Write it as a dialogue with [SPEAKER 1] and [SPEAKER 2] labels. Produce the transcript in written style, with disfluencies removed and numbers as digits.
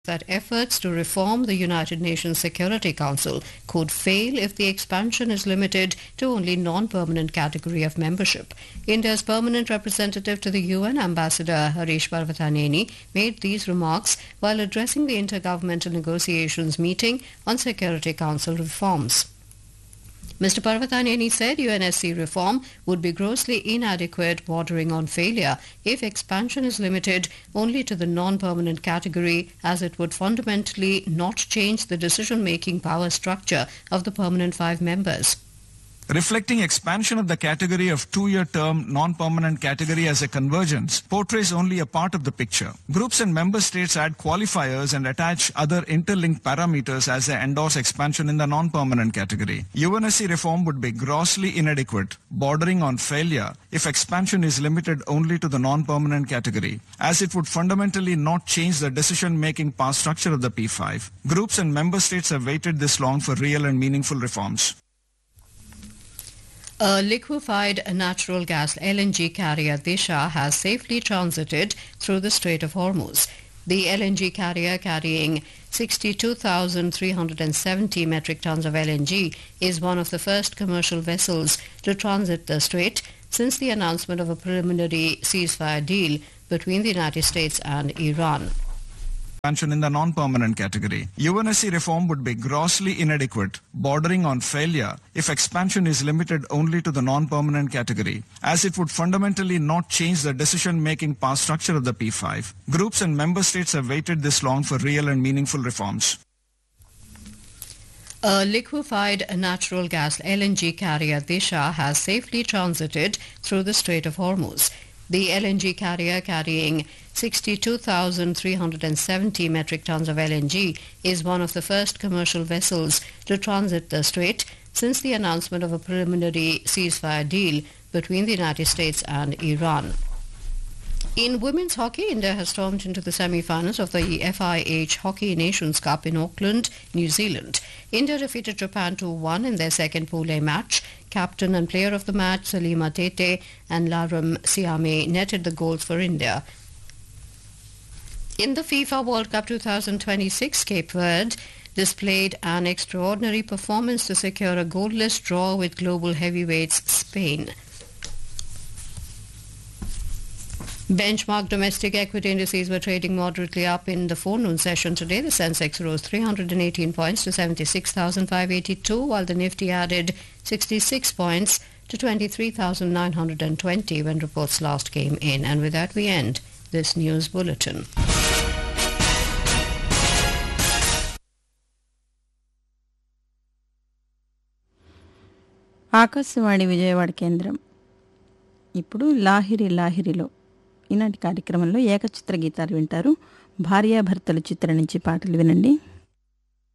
[SPEAKER 1] that efforts to reform the United Nations Security Council could fail if the expansion is limited to only non-permanent category of membership. India's permanent representative to the UN, Ambassador Harish Parvathaneni, made these remarks while addressing the Intergovernmental Negotiations meeting on Security Council reforms. Mr. Parvathaneni said UNSC reform would be grossly inadequate, bordering on failure, if expansion is limited only to the non-permanent category, as it would fundamentally not change the decision-making power structure of the permanent 5 members.
[SPEAKER 2] Reflecting expansion of the category of two-year term non-permanent category as a convergence portrays only a part of the picture. Groups and member states add qualifiers and attach other interlinked parameters as they endorse expansion in the non-permanent category. UNSC reform would be grossly inadequate, bordering on failure, if expansion is limited only to the non-permanent category, as it would fundamentally not change the decision-making power structure of the P5. Groups and member states have waited this long for real and meaningful reforms.
[SPEAKER 1] A liquefied natural gas LNG carrier Disha has safely transited through the Strait of Hormuz. The LNG carrier, carrying 62,370 metric tons of LNG, is one of the first commercial vessels to transit the strait since the announcement of a preliminary ceasefire deal between the United States and Iran.
[SPEAKER 2] Expansion in the non-permanent category. UNSC reform would be grossly inadequate, bordering on failure, if expansion is limited only to the non-permanent category, as it would fundamentally not change the decision-making power structure of the P5. Groups and member states have waited this long for real and meaningful reforms.
[SPEAKER 1] A liquefied natural gas LNG carrier Disha has safely transited through the Strait of Hormuz. The LNG carrier, carrying 62,370 metric tons of LNG, is one of the first commercial vessels to transit the strait since the announcement of a preliminary ceasefire deal between the United States and Iran. In women's hockey, India has stormed into the semi-finals of the FIH Hockey Nations Cup in Auckland, New Zealand. India defeated Japan 2-1 in their second Pool A match. Captain and player of the match, Salima Tete and Laram Siame, netted the goals for India. In the FIFA World Cup 2026, Cape Verde displayed an extraordinary performance to secure a goalless draw with global heavyweights Spain. Benchmark domestic equity indices were trading moderately up in the forenoon session today. The Sensex rose 318 points to 76,582, while the Nifty added 66 points to 23,920 when reports last came in. And with that, we end this news bulletin.
[SPEAKER 3] Akashvani Vijayawada కేంద్రం. ఇప్పుడు లాహిరిలో ఈనాటి కార్యక్రమంలో ఏకచిత్ర గీతాలు వింటారు. భార్యాభర్తల చిత్రం నుంచి పాటలు వినండి.